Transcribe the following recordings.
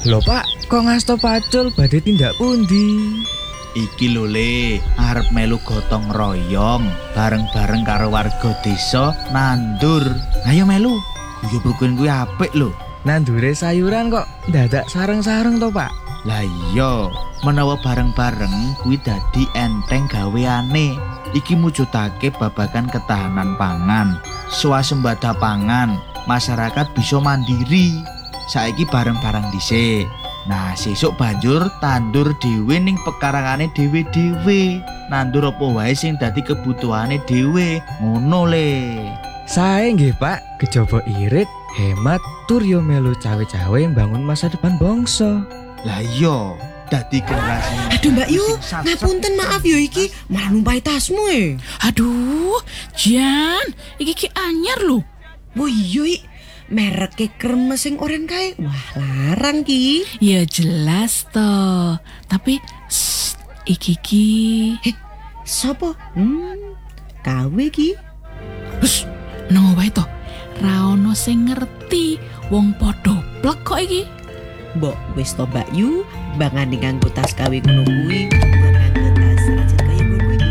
Lho Pak, kok ngasto pacul badhe tindak pundi? Iki lho Le, arep melu gotong royong bareng-bareng karo warga desa nandur. Ayo melu, guyub rukun kuwi apik lho. Nandure sayuran kok dadak sareng-sareng to Pak? Lah iya, menawa bareng-bareng kuwi dadi enteng gaweane. Iki mujudake babagan ketahanan pangan, swasembada pangan, masyarakat bisa mandiri. Saiki bareng-bareng dhisik. Nah, sesuk banjur tandur dhewe ning pekarangane dhewe-dhewe. Nandur apa wae sing dadi kebutuhane dhewe. Ngono Le. Sae nggih Pak, kejaba irit, hemat, tur yo melu cawe-cawe mbangun masa depan bangsa. Lah iya, dadi generasi. Aduh Mbak Yu, ngapunten maaf yo iki malah numpahi tasmu e. Aduh, Jan, iki anyar lho. Wo iya mereke kremes sing oren kae. Wah, larang ki. Ya jelas toh. Tapi iki. Sopo? Kawe ki. Hus, nang wae toh. Ra ono sing ngerti, wong padha plek kok iki. Mbok wis to Mbak Yu, bangane nganggo tas kawe ngono kuwi. Nganggo tas rajut kaya ngono kuwi.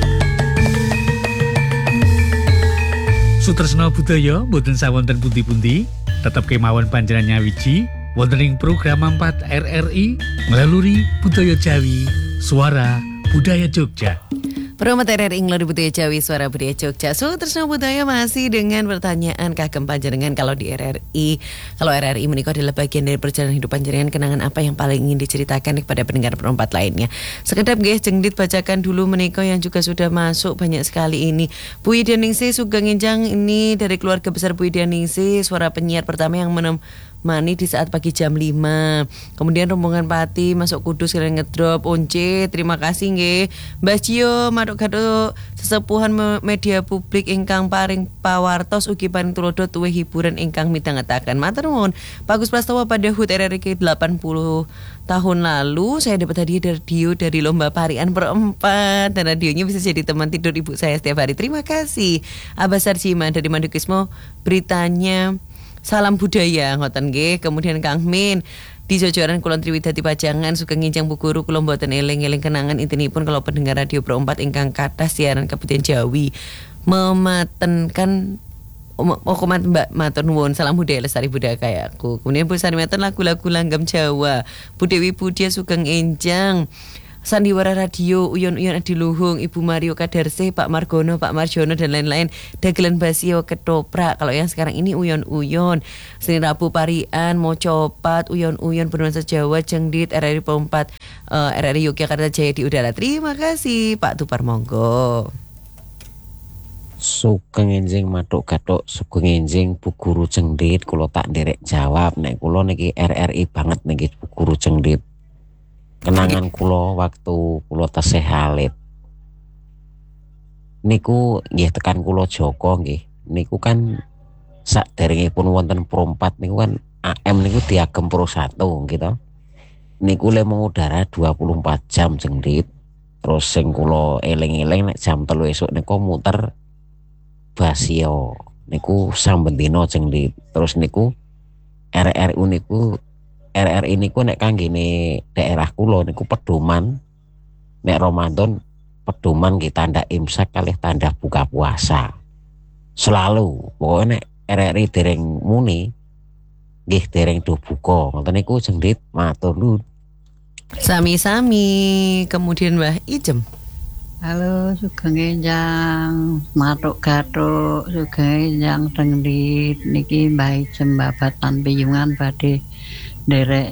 Sutresna budaya boten sawonten pundi-pundi, tetep kemawon panjenengan nyawiji wonten ing program 4 RRI melalui Budaya Jawi, Suara Budaya Jogja. Promotor RRI Nglar Budaya Jawi Suara Budaya Jogja. Sutresna budaya masih dengan pertanyaan kagem panjenengan kalau di RRI. Kalau RRI menika adalah bagian dari perjalanan hidup panjenengan, kenangan apa yang paling ingin diceritakan kepada pendengar perempat lainnya. Sekedap nggih jengdit bacakan dulu menika yang juga sudah masuk banyak sekali ini. Bu Ida Ningsih Sugeng Enjang, ini dari keluarga besar Bu Ida Ningsih, suara penyiar pertama yang menemani di saat pagi jam 5. Kemudian rombongan Pati masuk Kudus kalian ngedrop Once, terima kasih nggih. Mbah Cio Maruk Gato sesepuhan media publik ingkang paring pawartos ugi paring tulodo tuwe hiburan ingkang midhangetaken. Matur nuwun. Bagus Prastowo pada HUT RRI 80 tahun lalu saya dapat hadiah radio dari lomba parian perempat dan radionya bisa jadi teman tidur ibu saya setiap hari. Terima kasih. Abah Sarjima dari Mandukismo, beritanya salam budaya ngoten nggih. Kemudian Kang Min di Jojoran Kulon Triwidati Pajangan Sugeng Nginjang Bu Guru kula mboten eling-eling kenangan intinipun kalau pendengar radio Pro 4 ingkang kathah siaran Kabupaten Jawi mematenkan komat Mbak matur nuwun, salam budaya lestari budaya kayaku. Kemudian Bu Sarmiatan lagu-lagu langgam Jawa, Bu Dewi Budia Sugeng Enjang, Sandiwara Radio, Uyon-uyon Adiluhung, Ibu Mario Kadarse, Pak Margono, Pak Marjono dan lain-lain. Dagelan Basio Ketoprak. Kalau yang sekarang ini uyon-uyon. Senin Rabu Parian, Mocopat, uyon-uyon bernuansa Jawa, Jengdit, RRI 4, RRI Yogyakarta Jaya di udara. Terima kasih Pak Tupar, monggo. Sugeng Enjing Matuk Gatuk, Sugeng Enjing Bu Guru Jengdit, kula tak nderek jawab nek kula niki RRI banget niki Bu Guru Jengdit. Kenangan kula waktu kula tesih alit niku nggih tekan kula Joko nggih niku kan saderengipun wonten Pro 4 niku kan AM niku diagem Pro 1 gitu. Niku le mengudara 24 jam Jengdit. Terus sing kula eling-eling nek jam 3 esuk niku muter Basio niku saben dina Jengdit. Terus niku RRI niku RRI niku nek kanggene daerah kula niku pedoman nek Ramadan pedoman nggih tanda imsak kalih tanda buka puasa. Selalu pokoknya nek RRI dereng muni nggih dereng do buka. Ngoten niku Jengdit matur nuwun. Sami-sami. Kemudian Mbah Ijem. Halo Sugeng Enjang Matuk Gatuk, Sugeng Enjang Jengdit niki Mbah Ijem babatan piyungan badhe derek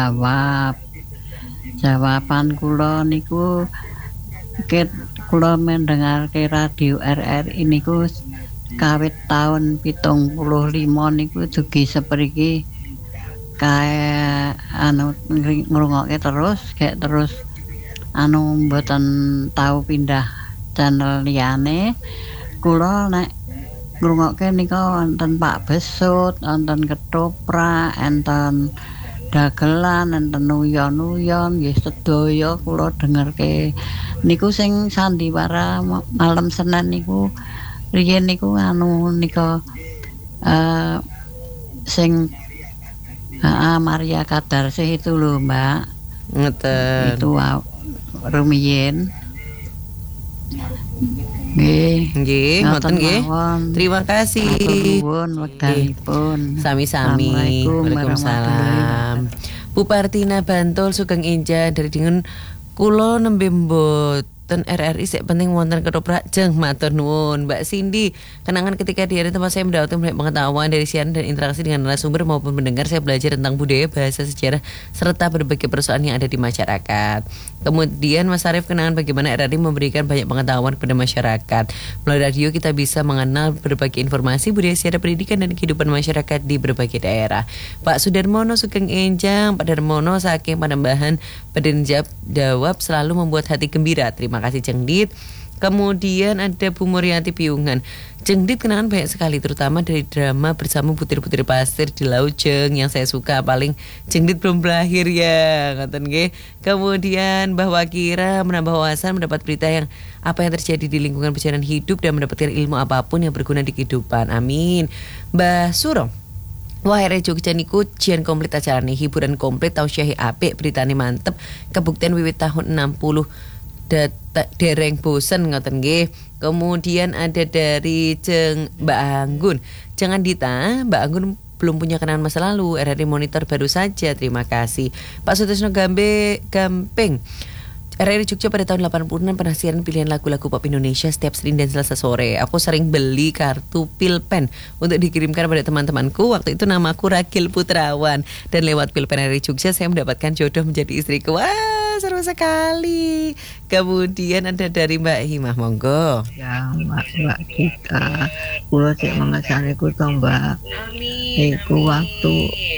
jawaban kula niku kula mendengarke radio RRI niku kawit tahun 75 niku dugi sepriki kae ngrungokke terus mboten tahu pindah channel liyane. Kula nek ngrungokke nika wonten Pak Besut, wonten Ketoprak, enten dagelan, enten uyon-uyon nggih sedaya kula dengerke. Niku sing sandiwara malam Senin niku riyen niku nika sing Maria Kadarsi itu loh Mbak. Ngeten. Itu rumiyin. Nggih, ngoten nggih. Terima kasih. Nuwun wekdalipun. Sami-sami. Waalaikumsalam. Bu Partina Bantul Sugeng Inja dari Dingen kula nembe mboten RRI sik penting wonten ketoprak jeng matur nuwun. Mbak Cindy, kenangan ketika di hari tempat saya mendapatkan banyak pengetahuan dari siaran dan interaksi dengan narasumber maupun pendengar, saya belajar tentang budaya, bahasa, sejarah serta berbagai persoalan yang ada di masyarakat. Kemudian Mas Arief, kenangan bagaimana RRI memberikan banyak pengetahuan kepada masyarakat. Melalui radio kita bisa mengenal berbagai informasi budaya, sejarah, pendidikan dan kehidupan masyarakat di berbagai daerah. Pak Sudarmono Sugeng Enjang, Pak Darmono saking Panembahan Pendenjab Dawab selalu membuat hati gembira. Terima kasih Cengdit. Kemudian ada Bu Murianti Piungan. Cengdit kenangan banyak sekali, terutama dari drama Bersama Butir-Butir Pasir di Laut Jeng yang saya suka. Paling Cengdit belum berakhir ya, ngoten nggih. Kemudian Mbah Wakira menambah wawasan, mendapat berita yang apa yang terjadi di lingkungan perjalanan hidup dan mendapatkan ilmu apapun yang berguna di kehidupan. Amin. Mbah Suro, wah RRI Jogja niku jian komplit acara nih, hiburan komplit, tausiah apik, beritane mantep, kebuktian wiwit tahun 60 dereng bosen ngoten nggih. Kemudian ada dari Mbak Anggun. Jangan Dita, Mbak Anggun belum punya kenangan masa lalu, RRI monitor baru saja. Terima kasih. Pak Sutrisno Gamping. RRI Jogja pada tahun 80-an pernah siaran pilihan lagu-lagu pop Indonesia setiap Senin dan Selasa sore. Aku sering beli kartu Pilpen untuk dikirimkan pada teman-temanku. Waktu itu namaku Ragil Putrawan. Dan lewat Pilpen RRI Jogja saya mendapatkan jodoh menjadi istriku. Wah, seru sekali. Kemudian ada dari Mbak Himah, monggo. Ya, Mbak Gita. Kula cek mengesane ku to, Mbak. Iku waktu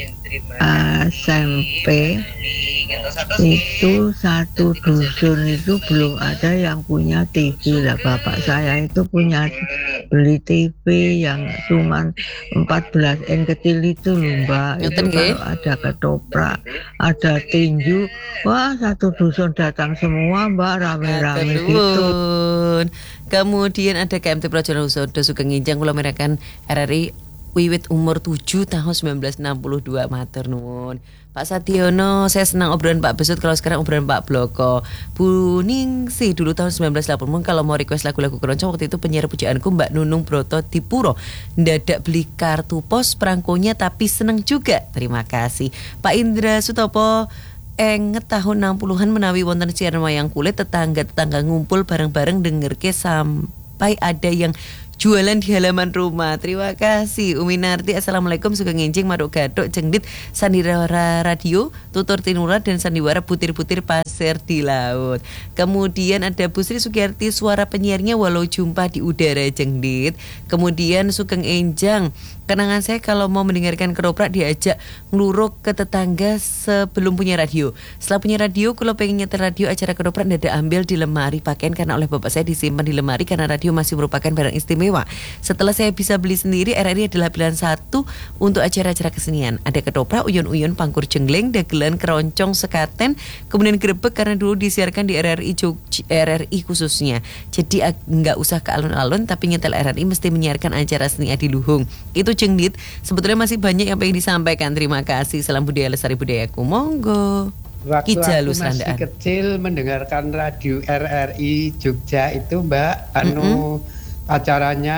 SMP itu satu dusun itu belum ada yang punya TV lah. Bapak saya itu punya beli TV yang cuman 14 in kecil itu loh Mbak. Itu kalau ada ketoprak, ada tinju, wah satu dusun datang semua Mbak, rame-rame gitu. Kemudian ada KMT Prajono Husodo Sugeng Injang kula merakan RRI wiwit umur 7 tahun 1962. Matur nuwun. Pak Sationo, saya senang obrolan Pak Besut, kalau sekarang obrolan Pak Bloko. Bu Ningsih, dulu tahun 1980 kalau mau request lagu-lagu keroncong, waktu itu penyiar pujaanku Mbak Nunung Broto Dipuro. Ndadak beli kartu pos perangkonya tapi seneng juga. Terima kasih. Pak Indra Sutopo, enget tahun 60-an menawi wonten siaran wayang kulit, tetangga-tetangga ngumpul bareng-bareng dengerke sampai ada yang jualan di halaman rumah. Terima kasih Umi Narti. Assalamualaikum, Sugeng Enjing, Maruk Gadok, Cengdit, Sandiwara Radio, Tutur Tinura dan Sandiwara Butir-Butir Pasir di Laut. Kemudian ada Bu Sri Sugiyarti, suara penyiarnya walau jumpa di udara Cengdit. Kemudian Sugeng Enjang, kenangan saya kalau mau mendengarkan ketoprak diajak ngeluruk ke tetangga sebelum punya radio. Setelah punya radio, kalau pengen nyetel radio acara ketoprak ndak ambil di lemari pakaian karena oleh bapak saya disimpan di lemari karena radio masih merupakan barang istimewa. Setelah saya bisa beli sendiri, RRI adalah pilihan satu untuk acara-acara kesenian. Ada ketoprak, uyon-uyon, pangkur jengleng, dagelan, keroncong, sekaten, kemudian grebek karena dulu disiarkan di RRI Jogja, RRI khususnya. Jadi nggak usah ke alun-alun, tapi nyetel RRI mesti menyiarkan acara seni adiluhung. Itu Cengdit. Sebetulnya masih banyak yang pengen disampaikan. Terima kasih. Salam budaya lestari budayaku. Monggo. Waktu aku masih kecil mendengarkan radio RRI Jogja itu Mbak, acaranya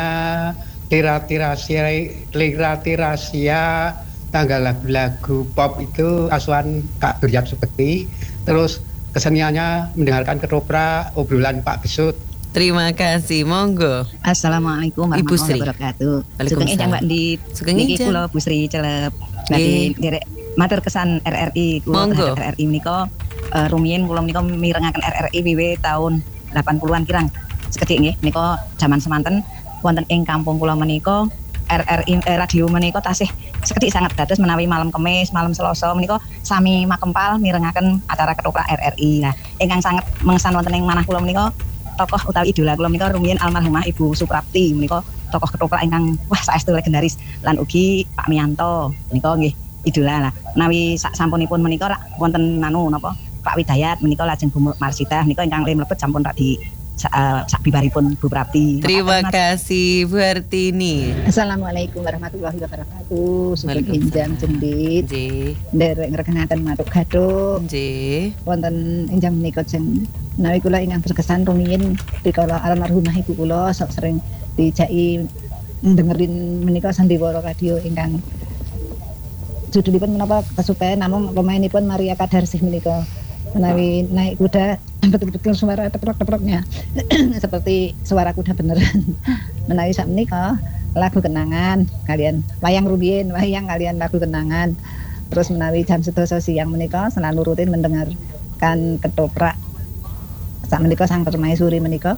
Lira-Tirasia, tanggal lagu-lagu pop itu asuhan Kak Duryat Supeti. Terus keseniannya mendengarkan ketoprak, obrolan Pak Besut. Terima kasih, monggo. Assalamualaikum warahmatullahi wabarakatuh. Sugeng Enjang Mbak Dit. Niki kula Bu Sri Celep. Berarti derek matur kesan RRI kula terhadap RRI menika rumiyin kula menika mirengaken RRI wiwit tahun 80-an kirang. Sekedhik nggih menika jaman semanten wonten ing kampung kula menika RRI radio menika tasih sekedhik sangat dados menawi malam Kamis, malam Selasa menika sami makempal mirengaken acara ketoprak RRI. Nah, ingkang sangat mengesan wonten ing manah kula menika tokoh utawi idola kula menika rumiyin almarhumah Ibu Suprapti menika tokoh ketoprak ingkang wah saestu legendaris lan ugi Pak Mianto menika nggih idola. Nah, menawi sak sampunipun menika wonten napa Pak Widayat menika lajeng Bu Marsita menika ingkang mlebet sampun rak sabibaripun Bu Prapti. Terima kasih Bu Hartini. Assalamualaikum warahmatullahi wabarakatuh. Sugeng enjang cendhit. Nggih. Nderek ngrekenaken matuk gaduk. Nggih. Wonten enjang menika jeneng menawi kula ingkang berkesan rumiyin rikala almarhumah ibu kula sok sering dijaki dengerin menika sandiwara radio ingkang judulipun menapa kesupen namung pemainipun Maria Kadarsih menika. Menawi naik kuda betul-betul suara teprok-teproknya seperti suara kuda beneran. Menawi sak menika lagu kenangan kalian wayang rumiyin, wayang kalian lagu kenangan. Terus menawi jam 11 siang menika selalu rutin mendengarkan ketoprak. Sak menika sang permaisuri menika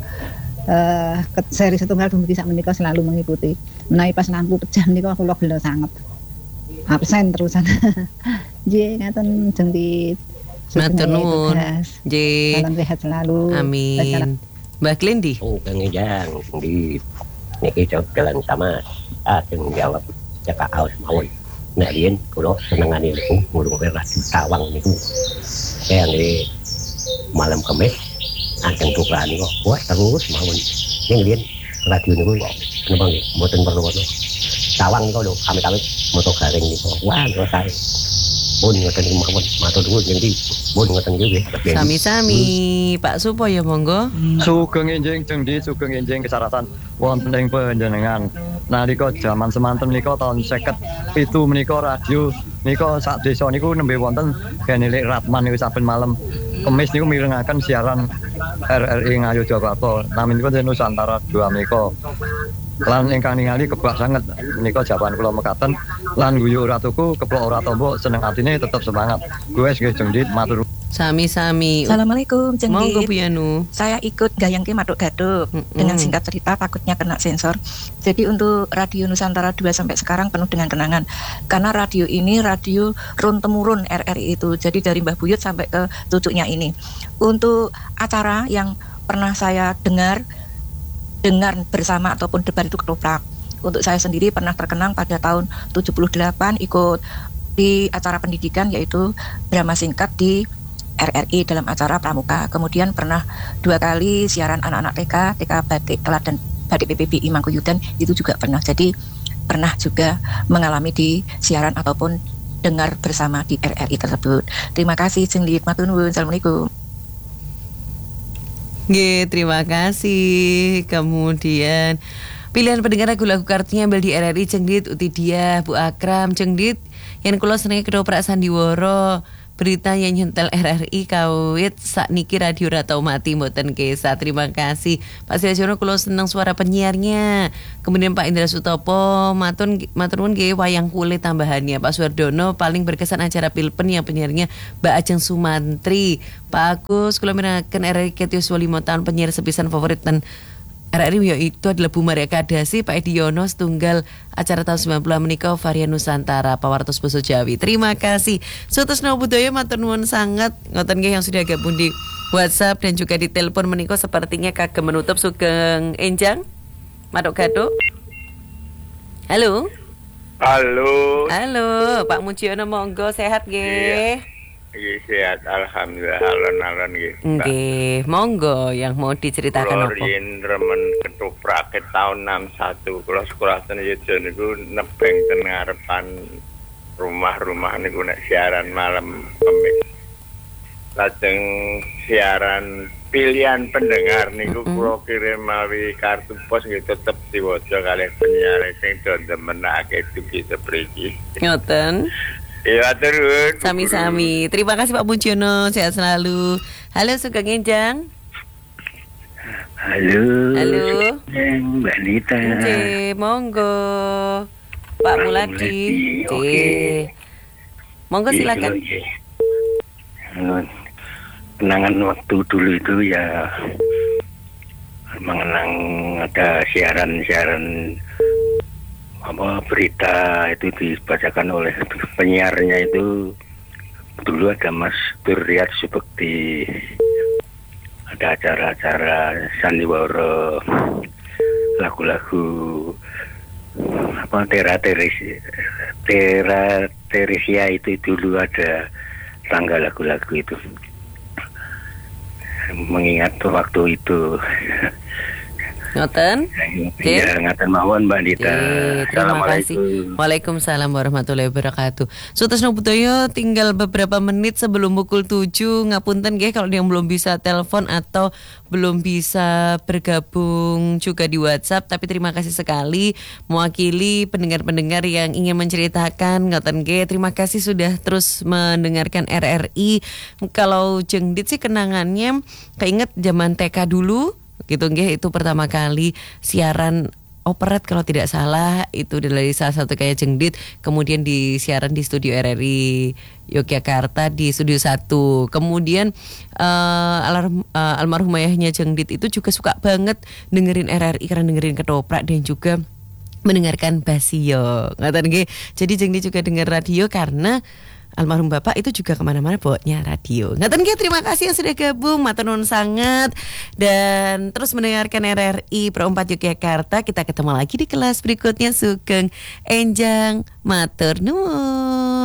seri setunggal dumugi sak menika selalu mengikuti. Menawi pas lampu pecah menika kula gelo sanget. Absen terusan. Nggih ngaten jengtit. Matur nuwun. Nggih. Salam sehat selalu. Amin. Mbak Klendi. Kang Ejang di niki jalan sama ajeng jawab cekak aus mawon. Nek riyen kula senengane niku ngurung radio Tawang niku. Kayak di malam Kamis ajeng tukar niku wah terus mawon. Ning riyen radio niku napa nggih mboten perlu-perlu. Tawang niku lho amit-amit moto garing niku. Wah kok sae. Pun ngoten mawon matur nuwun ngendi pun ngoten nggih. Sami-sami Pak Supoyo monggo. Sugeng enjing cendhit sugeng enjing kesaratan wonten ing panjenengan. Nalika jaman semanten menika taun 57 menika radio menika sak desa niku nembe wonten Genelik Ratman niku saben malam Kemis niku mirengaken siaran RRI Ngayogyakarta. Naminipun Nusantara 2 menika. Lan ingkang ningali kebak sanget menika jawaban kula mekaten lan guyu ora tuku keplok ora tombo seneng atine tetep semangat. Gue nggih cendhit matur. Sami-sami. Assalamualaikum cendhit. Monggo Bu Yanu. Saya ikut gayangke matuk gaduk dengan singkat cerita takutnya kena sensor. Jadi untuk Radio Nusantara 2 sampai sekarang penuh dengan kenangan. Karena radio ini radio run temurun RRI itu. Jadi dari Mbah Buyut sampai ke cucunya ini. Untuk acara yang pernah saya dengar bersama ataupun debat itu ketoprak. Untuk saya sendiri pernah terkenang pada tahun 78 ikut di acara pendidikan yaitu drama singkat di RRI dalam acara pramuka. Kemudian pernah 2 kali siaran anak-anak TK Batik Kelat dan Batik PPBI Mangkuyudan itu juga pernah. Jadi pernah juga mengalami di siaran ataupun dengar bersama di RRI tersebut. Terima kasih cendhit matur nuwun. Assalamualaikum. Nggih, terima kasih. Kemudian pilihan pendengar lagu-lagu kartunya ambil di RRI cendhit uti dia Bu Akram cendhit yen kula senenge ketoprak sandiwara berita yang nyentel RRI kawit sakniki radio ra tau mati mboten kesa. Terima kasih Pak Siono, kula seneng suara penyiarnya. Kemudian Pak Indra Sutopo matur nuwun nggih wayang kulit tambahannya. Pak Suwardono paling berkesan acara Pilpen yang penyiarnya Mbak Ajeng Sumantri. Pak Agus kula miraken RRI Ketius 5 tahun penyiar sepisan favorit dan RRI itu adalah Bu Maria Kadasi, Pak Edi Yono setunggal acara tahun 90 menika varian Nusantara pawartos basa Jawi. Terima kasih. Sutresna budaya matur nuwun sangat ngoten nggih yang sudah gabung di WhatsApp dan juga di telepon menika sepertinya kagem menutup sugeng enjang. Matuk gaduk. Halo. Halo, Pak Mujiono monggo sehat nggih. Nggih sehat alhamdulillah alon-alon nggih. Nggih, monggo yang mau diceritakan apa? Kula riyen remen ketoprak tahun 61 kula sekolah ten Yejo niku nebeng ten ngarepan rumah-rumah niku nek siaran malam Kamis. Lajeng siaran pilihan pendengar niku kula kirim mawi kartu pos nggih tetep diwaca kalih penyiar sing do demenake dugi sepriki. Ngoten. Iya terus. Sami-sami. Terima kasih Pak Mujiono, sehat selalu. Halo Sugeng Enjang. Halo. Mbak Nita. Oke, monggo. Pak Muladi. Oke. Monggo silakan. Kenangan waktu dulu itu ya mengenang ada siaran berita itu dibacakan oleh penyiarnya itu. Dulu ada Mas Durriat seperti ada acara-acara sandiwara, lagu-lagu Teresia itu dulu ada tanggal lagu-lagu itu. mengingat waktu itu. Ngoten? Ya, ngaten mawon Mbak Dita. Terima kasih. Waalaikumsalam warahmatullahi wabarakatuh. Sutresno Budaya, tinggal beberapa menit sebelum pukul 7. Ngapunten nggih kalau yang belum bisa telepon atau belum bisa bergabung juga di WhatsApp, tapi terima kasih sekali mewakili pendengar-pendengar yang ingin menceritakan. Ngoten nggih, terima kasih sudah terus mendengarkan RRI. Kalau Jengdit sih kenangannya keinget zaman TK dulu. Gitu nggih, itu pertama kali siaran operet kalau tidak salah, itu dari salah satu kayak Jengdit, kemudian disiaran di studio RRI Yogyakarta di studio 1. Kemudian almarhum ayahnya Jengdit itu juga suka banget dengerin RRI karena dengerin ketoprak dan juga mendengarkan Basio. Ngaten nggih. Jadi Jengdit juga dengar radio karena almarhum bapak itu juga kemana-mana bawanya radio. Ngaten nggih, terima kasih yang sudah gabung, matur nuwun sangat, dan terus mendengarkan RRI Pro 4 Yogyakarta. Kita ketemu lagi di kelas berikutnya. Sugeng enjang, matur nuwun.